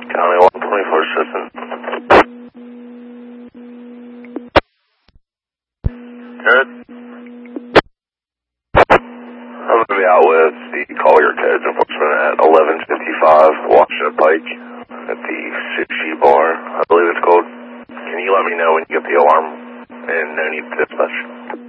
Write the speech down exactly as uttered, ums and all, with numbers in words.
County one twenty-four seven. Good. I'm going to be out with the Collier Codes enforcement at eleven fifty-five Washington Pike at the Sushi Bar, I believe it's called. Can you let me know when you get the alarm and no need to dispatch?